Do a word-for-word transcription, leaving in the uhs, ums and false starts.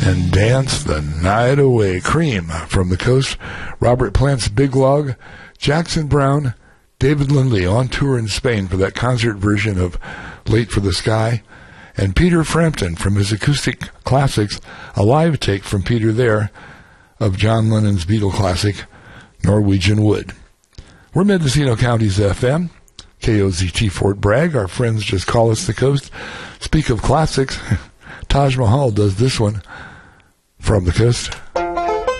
and Dance the Night Away. Cream from the coast, Robert Plant's Big Log, Jackson Browne, David Lindley on tour in Spain for that concert version of Late for the Sky, and Peter Frampton from his acoustic classics, a live take from Peter there of John Lennon's Beatle classic, Norwegian Wood. We're Mendocino County's F M, K O Z T Fort Bragg. Our friends just call us the coast. Speak of classics, Taj Mahal does this one from the coast.